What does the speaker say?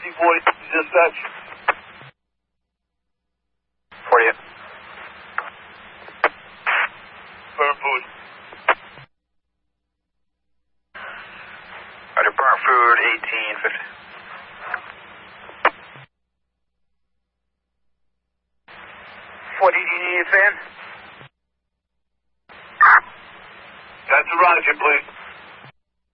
1840 dispatch. 40. Burn food. Roger, burn food 1850. What, do you need a fan? That's a Roger, please.